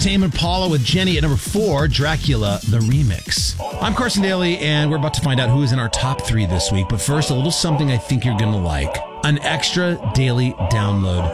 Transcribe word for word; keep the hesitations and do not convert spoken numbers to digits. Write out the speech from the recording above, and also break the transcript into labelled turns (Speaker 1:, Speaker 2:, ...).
Speaker 1: Tame Impala with Jenny at number four, Dracula, the remix. I'm Carson Daly, and we're about to find out who is in our top three this week. But first, a little something I think you're going to like. An extra daily download